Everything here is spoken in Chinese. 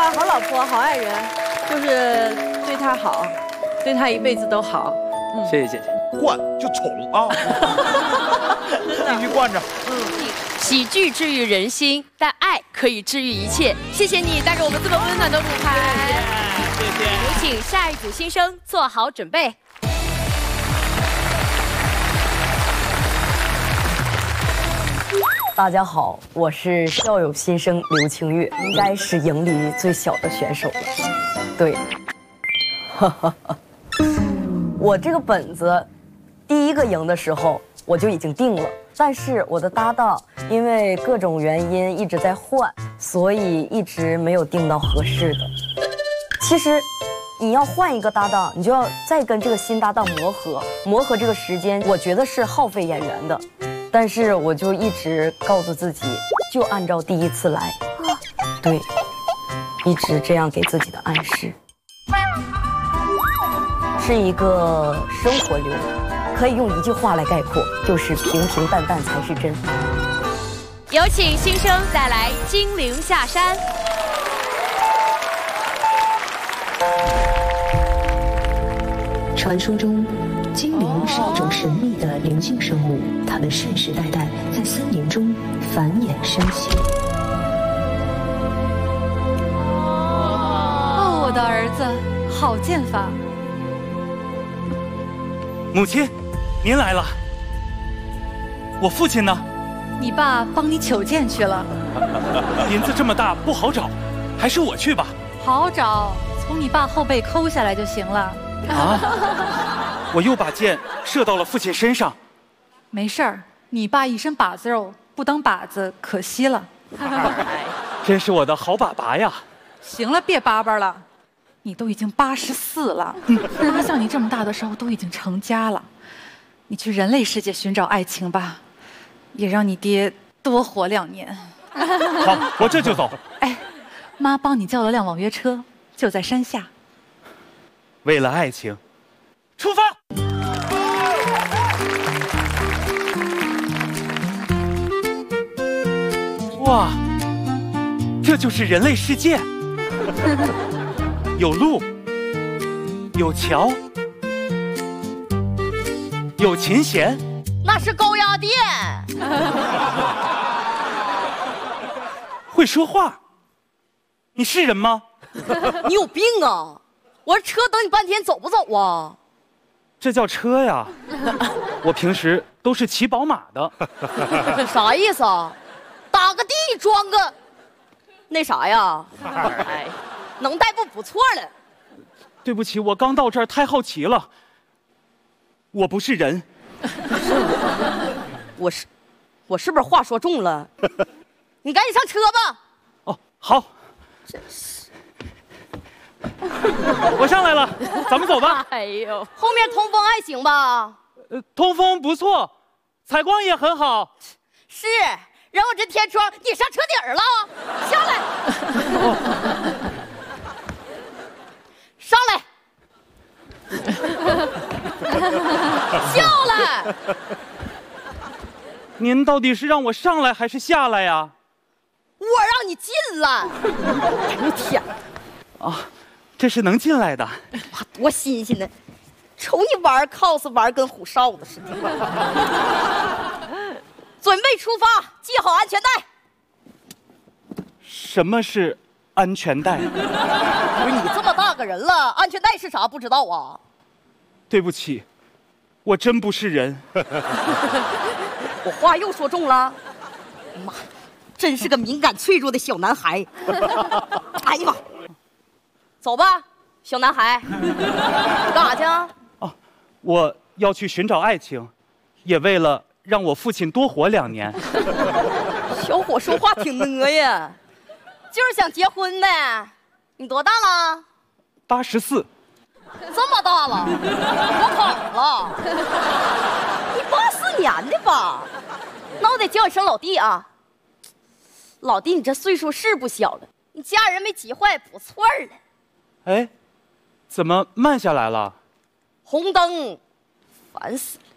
好老婆、好爱人，就是对她好，对她一辈子都好。 谢谢姐姐。 惯就宠啊，必须惯着。 喜剧治愈人心，但爱可以治愈一切。谢谢你带给我们这么温暖的舞台。 谢谢。 有请下一组新生做好准备。 大家好，我是校友新生刘清月，应该是营里最小的选手了。对，我这个本子第一个赢的时候我就已经定了，但是我的搭档因为各种原因一直在换，所以一直没有定到合适的。其实你要换一个搭档，你就要再跟这个新搭档磨合这个时间，我觉得是耗费演员的。但是我就一直告诉自己，就按照第一次来，对，一直这样给自己的暗示，是一个生活流，可以用一句话来概括，就是平平淡淡才是真。 有请新生带来《金陵下山》。 传说中，精灵是一种神秘的灵性生物，它们世世代代在森林中繁衍生息。 哦，我的儿子，好剑法！ 母亲，您来了。我父亲呢？ 你爸帮你求剑去了。 林子这么大不好找，还是我去吧。 好找，从你爸后背抠下来就行了。 啊！我又把剑射到了父亲身上。 没事儿，你爸一身把子肉，不当把子可惜了。 真是我的好爸爸呀！ 行了，别叭叭了，你都已经84了，人家像你这么大的时候都已经成家了。你去人类世界寻找爱情吧，也让你爹多活2年。 好，我这就走。 哎，妈帮你叫了辆网约车，就在山下。 为了爱情，出发！哇，这就是人类世界，有路，有桥，有琴弦， 那是高压电。 会说话。你是人吗？ 你有病啊！我这车等你半天，走不走啊？ 这叫车呀！我平时都是骑宝马的。 啥意思啊？打个的装个那啥呀？哎，能代步不错了。 对不起，我刚到这儿太好奇了。我不是人。 我是不是话说重了？你赶紧上车吧。 哦，好。我上来了，咱们走吧。 哎呦，后面通风还行吧？ 通风不错，采光也很好。 是，让我这天窗你上车顶了，下来，上来，下来。 您到底是让我上来还是下来呀？ 我让你进来。哎呦天！ 啊。这是能进来的， 哇，多新鲜呢！瞅你玩 cos 玩跟虎哨子似的。准备出发，系好安全带。 什么是安全带？ 不是你这么大个人了，安全带是啥不知道啊？ 对不起，我真不是人。 我话又说重了。妈，真是个敏感脆弱的小男孩。哎呀妈！走吧，小男孩，干啥去啊？ 哦，我要去寻找爱情，也为了让我父亲多活2年。 小伙说话挺呢呀，就是想结婚呗。你多大了 ？84。 这么大了，我跑了。你84年的吧？那我得叫你声老弟啊。老弟，你这岁数是不小了，你家人没急坏，不错了。 哎，怎么慢下来了？ 红灯，烦死了！